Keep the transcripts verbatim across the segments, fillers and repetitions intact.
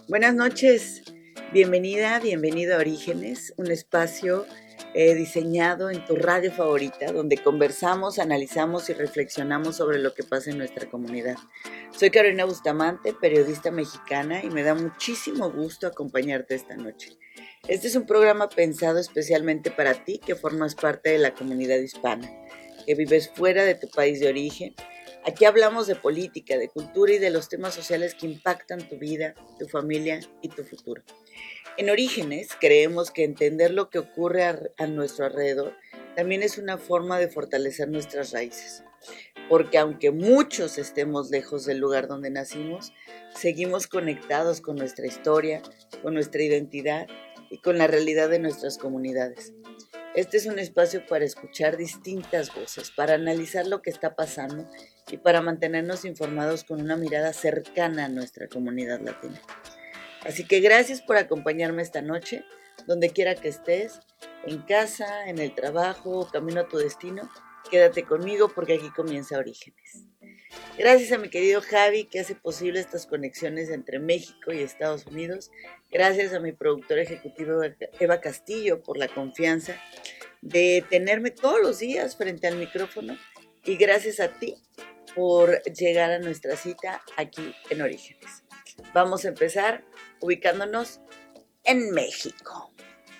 Buenas noches, bienvenida, bienvenido a Orígenes, un espacio eh, diseñado en tu radio favorita, donde conversamos, analizamos y reflexionamos sobre lo que pasa en nuestra comunidad. Soy Carolina Bustamante, periodista mexicana, y me da muchísimo gusto acompañarte esta noche. Este es un programa pensado especialmente para ti, que formas parte de la comunidad hispana, que vives fuera de tu país de origen. Aquí hablamos de política, de cultura y de los temas sociales que impactan tu vida, tu familia y tu futuro. En Orígenes creemos que entender lo que ocurre a, a nuestro alrededor también es una forma de fortalecer nuestras raíces. Porque aunque muchos estemos lejos del lugar donde nacimos, seguimos conectados con nuestra historia, con nuestra identidad y con la realidad de nuestras comunidades. Este es un espacio para escuchar distintas voces, para analizar lo que está pasando y para mantenernos informados con una mirada cercana a nuestra comunidad latina. Así que gracias por acompañarme esta noche, donde quiera que estés, en casa, en el trabajo, camino a tu destino. Quédate conmigo porque aquí comienza Orígenes. Gracias a mi querido Javi, que hace posible estas conexiones entre México y Estados Unidos. Gracias a mi productor ejecutivo Eva Castillo por la confianza de tenerme todos los días frente al micrófono. Y gracias a ti por llegar a nuestra cita aquí en Orígenes. Vamos a empezar ubicándonos en México.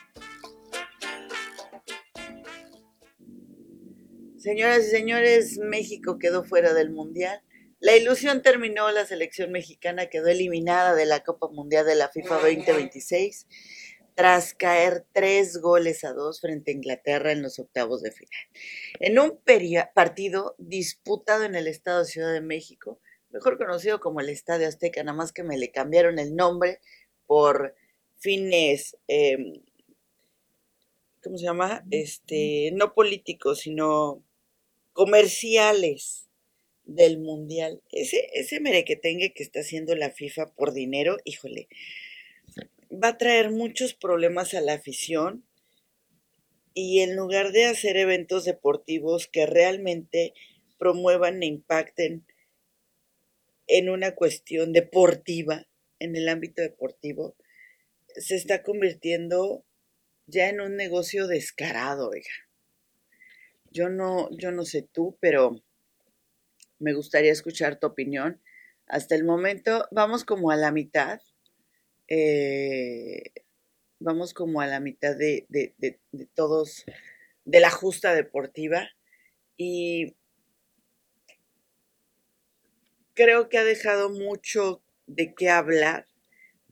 Señoras y señores, México quedó fuera del Mundial. La ilusión terminó, la selección mexicana quedó eliminada de la Copa Mundial de la FIFA veinte veintiséis tras caer tres goles a dos frente a Inglaterra en los octavos de final. En un partido disputado en el estado de Ciudad de México, mejor conocido como el Estadio Azteca, nada más que me le cambiaron el nombre por fines, eh, ¿cómo se llama? Este, no políticos, sino comerciales del Mundial. Ese, ese merequetengue que está haciendo la FIFA por dinero, híjole, va a traer muchos problemas a la afición, y en lugar de hacer eventos deportivos que realmente promuevan e impacten en una cuestión deportiva, en el ámbito deportivo, se está convirtiendo ya en un negocio descarado, oiga. Yo no, yo no sé tú, pero me gustaría escuchar tu opinión. Hasta el momento vamos como a la mitad, eh, vamos como a la mitad de, de, de, de todos, de la justa deportiva, y creo que ha dejado mucho de qué hablar